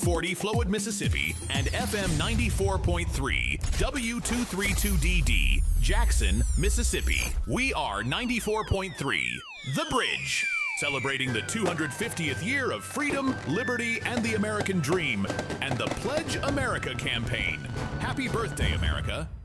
240 Flowood, Mississippi, and FM 94.3 W232DD, Jackson, Mississippi. We are 94.3 The Bridge, celebrating the 250th year of freedom, liberty, and the American dream, and the Pledge America campaign. Happy birthday, America.